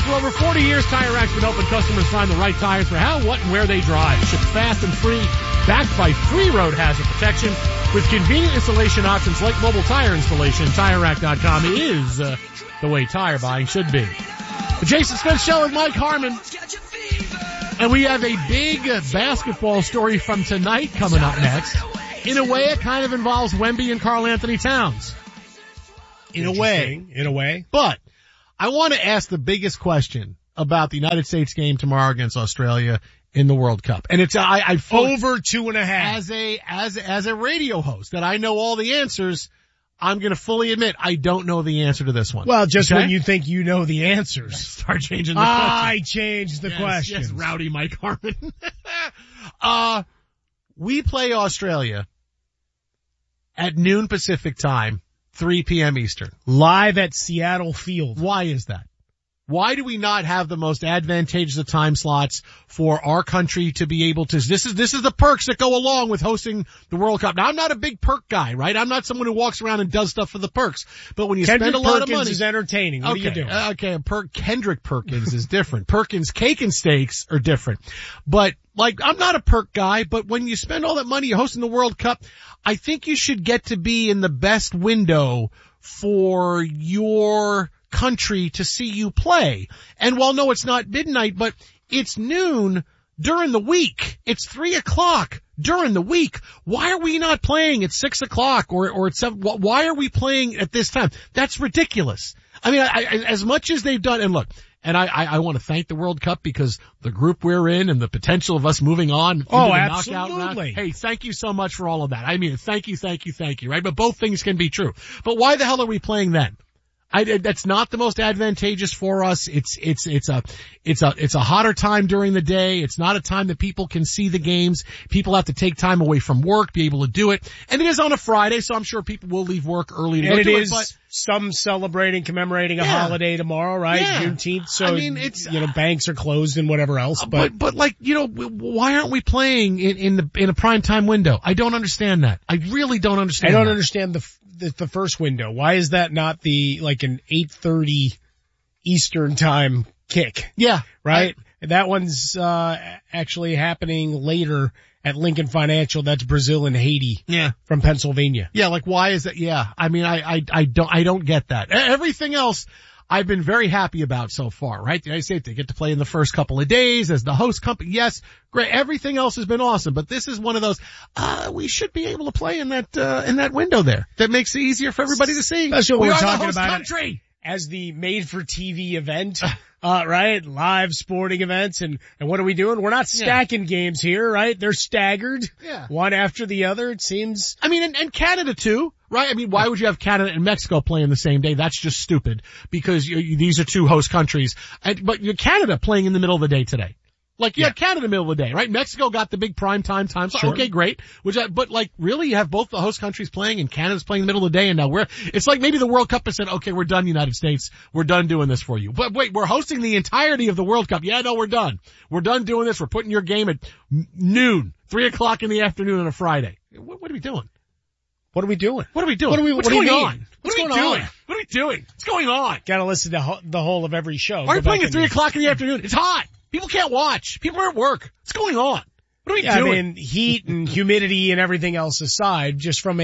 For over 40 years, Tire Rack's been helping customers find the right tires for how, what, and where they drive. Shipped fast and free, backed by free road hazard protection. With convenient installation options like mobile tire installation, TireRack.com is the way tire buying should be. The Jason Smith Show with Mike Harmon. And we have a big basketball story from tonight coming up next. In a way, it kind of involves Wemby and Karl Anthony Towns. In a way. But I want to ask the biggest question about the United States game tomorrow against Australia in the World Cup. And it's, I over 2.5. As a radio host that I know all the answers, I'm going to fully admit I don't know the answer to this one. Well, just when you think you know the answers. Start changing the question. I changed the question. Yes, rowdy Mike Harmon. We play Australia at noon Pacific time, 3 p.m. Eastern. Live at Seattle Field. Why is that? Why do we not have the most advantageous of time slots for our country to be able to, this is the perks that go along with hosting the World Cup. Now I'm not a big perk guy, right? I'm not someone who walks around and does stuff for the perks. But when you spend a lot of money. Is entertaining. What are you doing? Okay, Kendrick Perkins is different. Perkins cake and steaks are different. But like, I'm not a perk guy, but when you spend all that money hosting the World Cup, I think you should get to be in the best window for your country to see you play. And while no, it's not midnight, but it's noon during the week. It's 3 o'clock during the week. Why are we not playing at 6 o'clock or at 7? Why are we playing at this time? That's ridiculous. I mean, as much as they've done, and look, and I want to thank the World Cup because the group we're in and the potential of us moving on into the knockout round. Hey, thank you so much for all of that. I mean, thank you, right? But both things can be true. But why the hell are we playing then? That's not the most advantageous for us. It's a hotter time during the day. It's not a time that people can see the games. People have to take time away from work, be able to do it. And it is on a Friday, so I'm sure people will leave work early to go do it. But some commemorating a holiday tomorrow, right? Yeah. Juneteenth. So, I mean, banks are closed and whatever else. But like, why aren't we playing in a prime time window? I don't understand that. I really don't understand I don't understand the first window. Why is that not an 8:30 Eastern time kick? Yeah. Right? That one's, actually happening later at Lincoln Financial. That's Brazil and Haiti. Yeah. From Pennsylvania. Yeah. Like, why is that? Yeah. I mean, I don't get that. Everything else I've been very happy about so far, right? The United States, they get to play in the first couple of days as the host company. Yes, great. Everything else has been awesome, but this is one of those, we should be able to play in that window there. That makes it easier for everybody to see. That's what we're talking the host about country. As the made-for-TV event, right? Live sporting events. And what are we doing? We're not stacking games here, right? They're staggered. Yeah. One after the other, it seems. I mean, and Canada too, right? I mean, why would you have Canada and Mexico playing the same day? That's just stupid because these are two host countries. But you're Canada playing in the middle of the day today. Like, you had Canada middle of the day, right? Mexico got the big prime time. So, sure. Okay, great. But like, really, you have both the host countries playing and Canada's playing in the middle of the day, and now it's like maybe the World Cup has said, okay, we're done, United States. We're done doing this for you. But wait, we're hosting the entirety of the World Cup. Yeah, no, we're done. We're done doing this. We're putting your game at noon, 3 o'clock in the afternoon on a Friday. What are we doing? What are we doing? What's going on? What's going on? Gotta listen to the whole of every show. Why are we playing at 3 o'clock in the afternoon? It's hot. People can't watch. People are at work. What's going on? What are we doing? I mean, heat and humidity and everything else aside, just from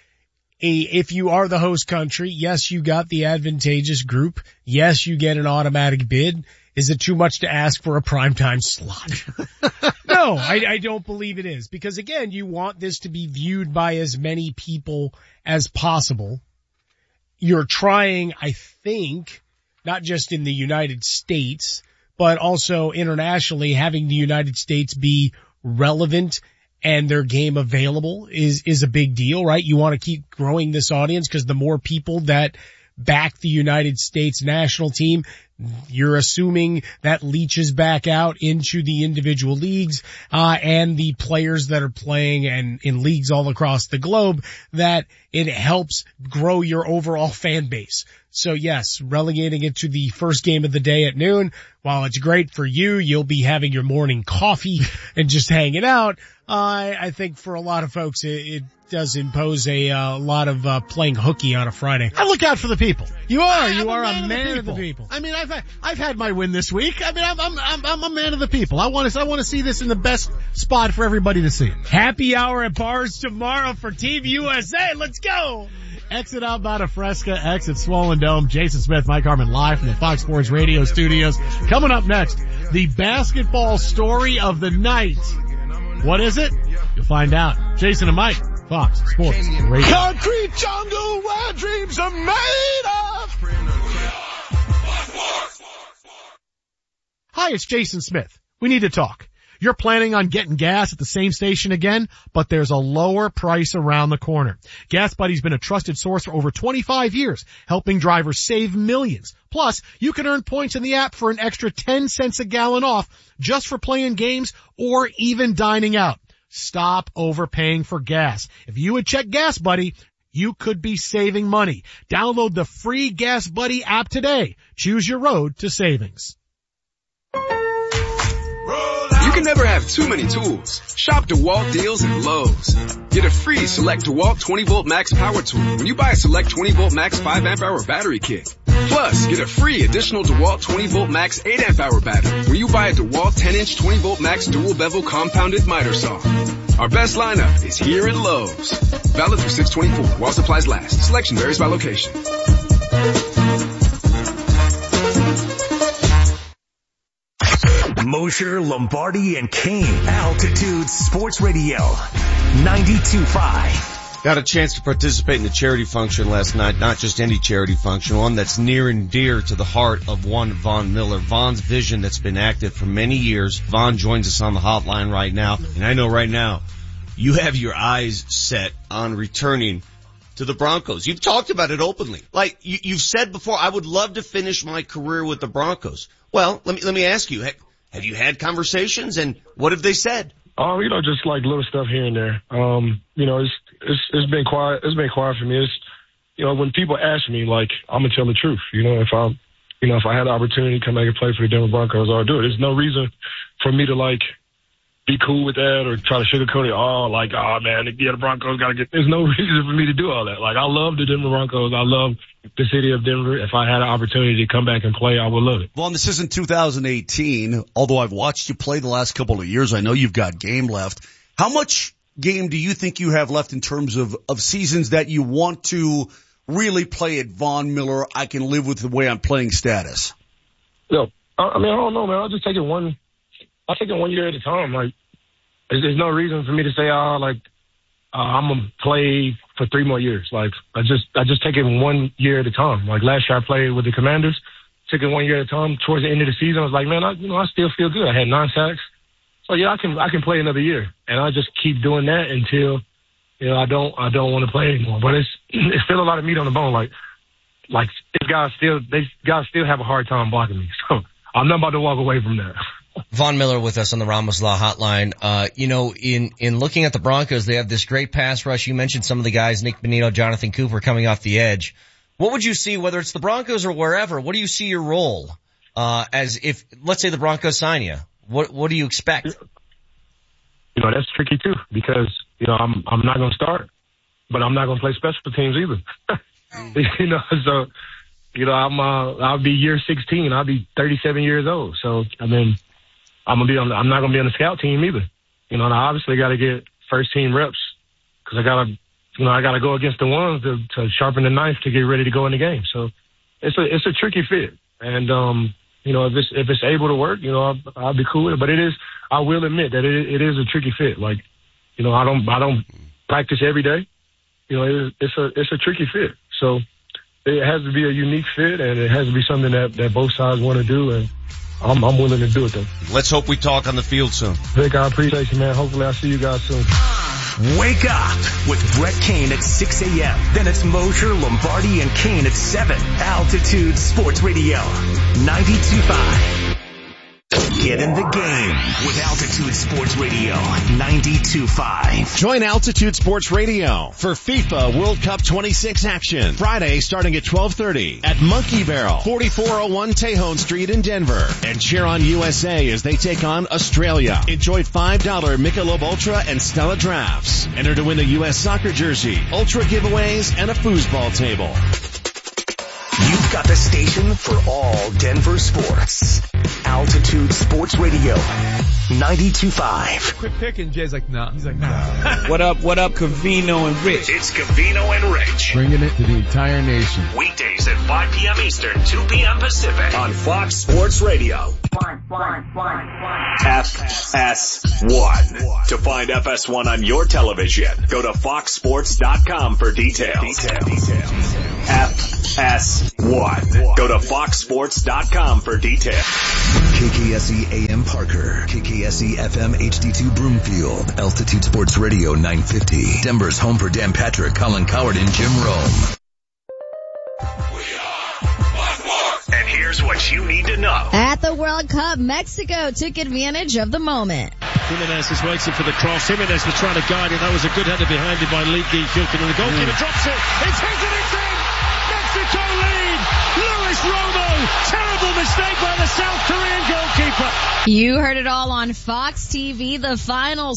if you are the host country, yes, you got the advantageous group. Yes, you get an automatic bid. Is it too much to ask for a primetime slot? No, I don't believe it is. Because again, you want this to be viewed by as many people as possible. You're trying, I think, not just in the United States, but also internationally, having the United States be relevant and their game available is a big deal, right? You want to keep growing this audience because the more people that back the United States national team, you're assuming that leaches back out into the individual leagues, and the players that are playing and in leagues all across the globe, that it helps grow your overall fan base. So yes, relegating it to the first game of the day at noon, while it's great for you, you'll be having your morning coffee and just hanging out. I think for a lot of folks, it does impose a lot of playing hooky on a Friday. I look out for the people. You are a man of the people. I mean, I've had my win this week. I mean, I'm a man of the people. I want to see this in the best spot for everybody to see it. Happy hour at bars tomorrow for Team USA. Let's go. Exit outbound of Fresca, exit Swollen Dome. Jason Smith, Mike Harmon live from the Fox Sports Radio studios. Coming up next, the basketball story of the night. What is it? You'll find out. Jason and Mike, Fox Sports Radio. Concrete jungle where dreams are made of. Hi, it's Jason Smith. We need to talk. You're planning on getting gas at the same station again, but there's a lower price around the corner. Gas Buddy's been a trusted source for over 25 years, helping drivers save millions. Plus, you can earn points in the app for an extra 10 cents a gallon off just for playing games or even dining out. Stop overpaying for gas. If you would check Gas Buddy, you could be saving money. Download the free Gas Buddy app today. Choose your road to savings. You can never have too many tools. Shop DeWalt deals at Lowe's. Get a free Select DeWalt 20-volt max power tool when you buy a Select 20-volt max 5-amp-hour battery kit. Plus, get a free additional DeWalt 20-volt max 8-amp-hour battery when you buy a DeWalt 10-inch 20-volt max dual bevel compounded miter saw. Our best lineup is here at Lowe's. Valid through 6/24 while supplies last. Selection varies by location. Mosher, Lombardi, and Kane. Altitude Sports Radio. 92.5. Got a chance to participate in the charity function last night, not just any charity function, one that's near and dear to the heart of one Von Miller. Von's vision that's been active for many years. Von joins us on the hotline right now, and I know right now you have your eyes set on returning to the Broncos. You've talked about it openly. Like you've said before, I would love to finish my career with the Broncos. Well, let me ask you, have you had conversations, and what have they said? Just like little stuff here and there. It's been quiet. It's been quiet for me. It's, when people ask me, like, I'm gonna tell the truth. If I had the opportunity to come back and play for the Denver Broncos, I'll do it. There's no reason for me to be cool with that or try to sugarcoat it. The Broncos gotta get. There's no reason for me to do all that. I love the Denver Broncos. I love the city of Denver. If I had an opportunity to come back and play, I would love it. Well, this isn't 2018. Although I've watched you play the last couple of years, I know you've got game left. How much game do you think you have left in terms of seasons that you want to really play at Von Miller? I can live with the way I'm playing status. I don't know, man. I'll just take it one year at a time. There's no reason for me to say, I'm gonna play for 3 more years. I just take it 1 year at a time. Last year I played with the Commanders, took it 1 year at a time. Towards the end of the season, I was like, man, I still feel good. I had 9 sacks. So yeah, I can play another year, and I just keep doing that until, I don't want to play anymore. But it's still a lot of meat on the bone. Guys still have a hard time blocking me. So I'm not about to walk away from that. Von Miller with us on the Ramos Law Hotline. In looking at the Broncos, they have this great pass rush. You mentioned some of the guys, Nick Bonito, Jonathan Cooper coming off the edge. What would you see, whether it's the Broncos or wherever, what do you see your role, as if, let's say the Broncos sign you? What do you expect? That's tricky too, because, I'm not going to start, but I'm not going to play special teams either. So, I'll be year 16. I'll be 37 years old. So, I'm not going to be on the scout team either. And I obviously got to get first team reps because I got to go against the ones to sharpen the knife to get ready to go in the game. So it's a tricky fit. And, if it's able to work, I'll be cool with it. But I will admit that it is a tricky fit. I don't practice every day. It's a tricky fit. So it has to be a unique fit, and it has to be something that both sides want to do, and I'm willing to do it, though. Let's hope we talk on the field soon. Vic, I appreciate you, man. Hopefully I'll see you guys soon. Wake up with Brett Kane at 6 a.m. Then it's Mosher, Lombardi, and Kane at 7. Altitude Sports Radio, 92.5. Get in the game with Altitude Sports Radio 92.5. Join Altitude Sports Radio for FIFA World Cup 26 action. Friday starting at 12:30 at Monkey Barrel, 4401 Tejon Street in Denver. And cheer on USA as they take on Australia. Enjoy $5 Michelob Ultra and Stella drafts. Enter to win a U.S. soccer jersey, Ultra giveaways, and a foosball table. You've got the station for all Denver sports. Altitude Sports Radio 92.5. Quick pick, and Jay's like, no. He's like, no. What up, Covino and Rich? It's Covino and Rich. Bringing it to the entire nation. Weekdays at 5 p.m. Eastern, 2 p.m. Pacific on Fox Sports Radio. FS1. To find FS1 on your television, go to foxsports.com for details. FS1. Go to foxsports.com for details. KKSE AM Parker, KKSE FM HD2 Broomfield, Altitude Sports Radio 950, Denver's home for Dan Patrick, Colin Coward, and Jim Rome. And here's what you need to know. At the World Cup, Mexico took advantage of the moment. Jimenez is waiting for the cross. Jimenez was trying to guide it. That was a good header behind him by Lee Gilkin, and the goalkeeper drops it. It's hit and it's in! Mexico lead! Luis Romo! Terrible mistake by the South Korean goalkeeper. You heard it all on Fox TV. The final